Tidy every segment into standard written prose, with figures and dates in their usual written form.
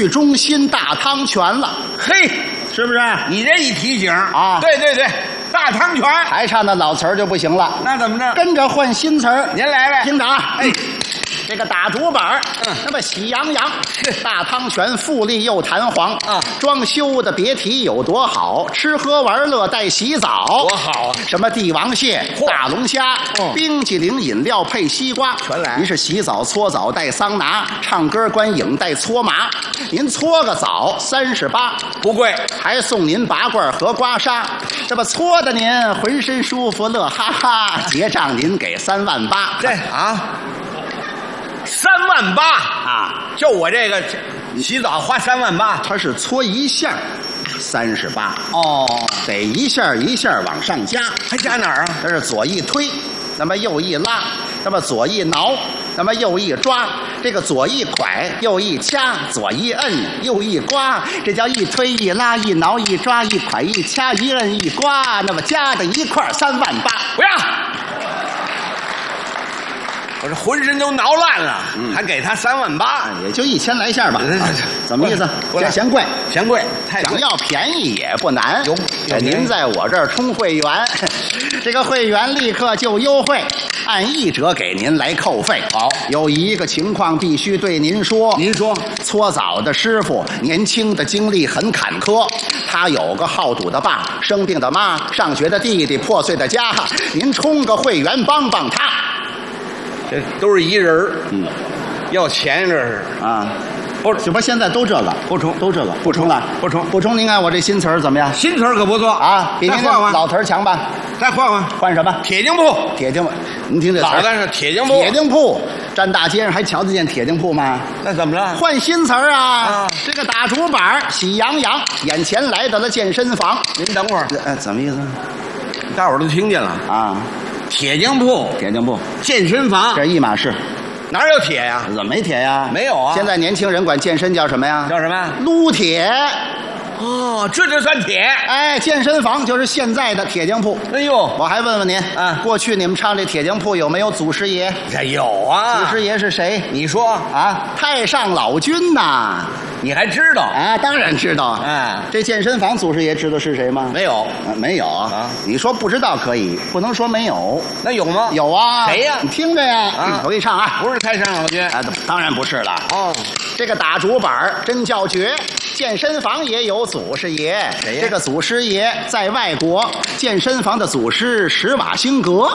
浴中心大汤泉了， 嘿， 是不是？ 你这一提醒啊对对对，大汤泉。 还唱那老词儿就不行了， 那怎么着？ 跟着换新词儿。 您来来， 听着啊， 哎， 这个打竹板那么喜洋洋，大汤泉富丽又弹簧啊， 装修的别提有多好，吃喝玩乐带洗澡， 多好啊！ 什么帝王蟹、大龙虾、冰激凌饮料配西瓜， 全来您是洗澡搓澡带桑拿，唱歌观影带搓麻，您搓个澡38， 不贵， 还送您拔罐和刮痧，这么搓的您浑身舒服乐哈哈，结账您给3万8。 这啊，3万8 啊， 就我这个洗澡花3万8。 它是搓一下38， 哦， 得一下一下往上加， 还加哪儿啊？ 这是左一推，那么右一拉，那么左一挠，那么右一抓，这个左一拐，右一掐，左一摁，右一刮，这叫一推一拉一挠一抓一拐一掐一摁一刮，那么加在一块3万8。 不要！我这浑身都挠烂了，还给他3万8， 也就1000来下吧，怎么意思？ 不是嫌贵？ 嫌贵，太贵。 想要便宜也不难。 有您在我这儿充会员，这个会员立刻就优惠，按1折给您来扣费。 好， 有一个情况必须对您说， 您说， 搓澡的师傅年轻的经历很坎坷，他有个好赌的爸，生病的妈，上学的弟弟，破碎的家，您充个会员帮帮他。 这都是一人儿，要钱这是啊。 不这不现在都这个， 不充， 都这个，不充了， 不充， 不充。您看我这新词儿怎么样？ 新词儿可不错啊，比您再换换老词儿强吧？ 再换换换什么？ 铁匠铺， 铁匠铺。您听这词儿老的是铁匠铺， 铁匠铺，站大街上还瞧得见铁匠铺吗？ 那怎么了？ 换新词儿啊！ 啊这个打竹板喜洋洋，眼前来到了健身房。 您等会儿， 怎么意思？ 大伙儿都听见了啊！ 铁匠铺、 铁匠铺、 健身房， 这一码事。 哪有铁呀？ 怎么没铁呀？ 没有啊！ 现在年轻人管健身叫什么呀？ 叫什么？ 撸铁。 哦，这就算铁。 哎，健身房就是现在的铁匠铺。 哎呦， 我还问问您，过去你们唱这铁匠铺有没有祖师爷？ 这有啊。 祖师爷是谁？ 你说啊，太上老君呐。 你还知道啊？当然知道。这健身房祖师爷知道是谁吗？ 没有， 没有啊。你说不知道可以，不能说没有。 那有吗？ 有啊。 谁呀？ 你听着呀。我给你唱啊。 不是太上老君。 当然不是了。 哦， 这个打竹板真叫绝。健身房也有祖师爷。 谁呀？ 这个祖师爷在外国，健身房的祖师施瓦辛格。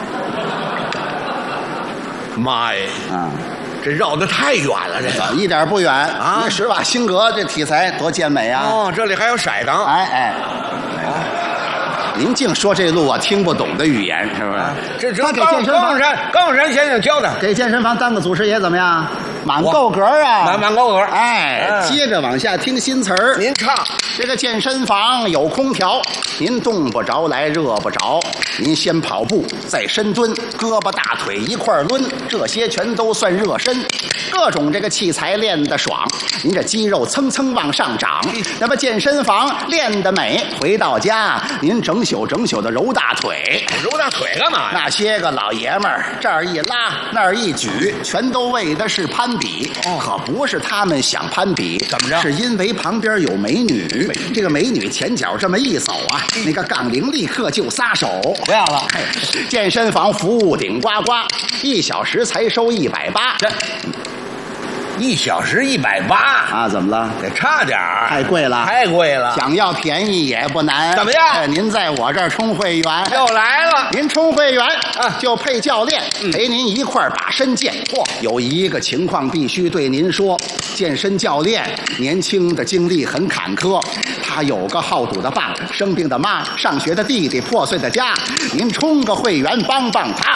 妈呀！这绕得太远了，这个一点不远啊！ 施瓦辛格这题材多健美啊！ 哦，这里还有色当。 哎，您净说这路我听不懂的语言，是不是？ 这给健身房高山先生教的， 给健身房当个祖师爷怎么样？满够格啊！ 满够格。 哎，接着往下听新词儿。 您唱， 这个健身房有空调，您冻不着来，热不着。您先跑步，再深蹲，胳膊大腿一块抡，这些全都算热身。各种这个器材练得爽，您这肌肉蹭蹭往上涨。那么健身房练得美，回到家您整宿的揉大腿。 揉大腿干嘛呀？ 那些个老爷们儿这儿一拉，那儿一举，全都为的是攀比。可不是他们想攀比， 怎么着？ 是因为旁边有美女，这个美女前脚这么一走啊，那个杠铃立刻就撒手。 不要了， 健身房服务顶呱呱，1小时才收180。 这1小时180 啊？怎么了？ 得差点儿， 太贵了， 太贵了。 想要便宜也不难。 怎么样？ 您在我这儿充会员又来了。 您充会员就配教练，陪您一块儿把身健。有一个情况必须对您说，健身教练年轻的经历很坎坷，他有个好赌的爸，生病的妈，上学的弟弟，破碎的家。您充个会员帮帮他。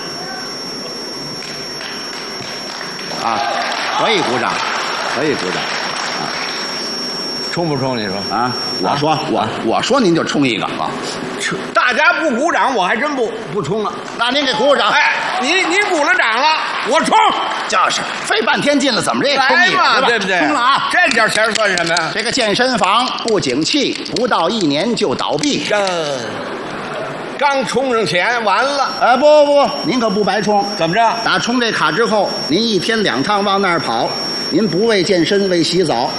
啊，可以鼓掌，可以鼓掌。 充不充？你说啊？我说您就充一个啊！ 大家不鼓掌，我还真不充了。 那您给鼓鼓掌。 哎，您鼓了掌了，我充。 就是费半天劲了，怎么着也充一个， 对不对？ 充了啊！ 这点钱算什么呀？ 这个健身房不景气，不到1年就倒闭。 刚充上钱，完了。 不，您可不白充。 怎么着？ 打充这卡之后，您1天2趟往那儿跑，您不为健身，为洗澡，